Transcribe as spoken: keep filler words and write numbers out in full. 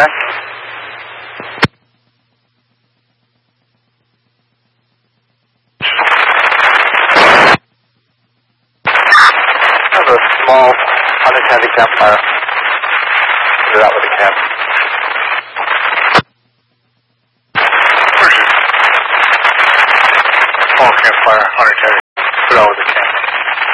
back. I have a small unattended campfire. Put it out with the camp. Roger. Small campfire, unattended.